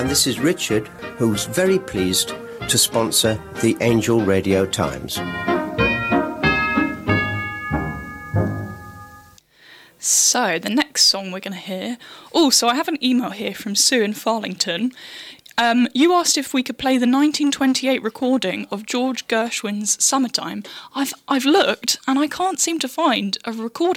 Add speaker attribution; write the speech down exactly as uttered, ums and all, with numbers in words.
Speaker 1: and this is Richard, who's very pleased to sponsor the Angel Radio Times.
Speaker 2: So, the next song we're going to hear... Oh, so I have an email here from Sue in Farlington. Um, you asked if we could play the nineteen twenty-eight recording of George Gershwin's Summertime. I've I've looked, and I can't seem to find a recording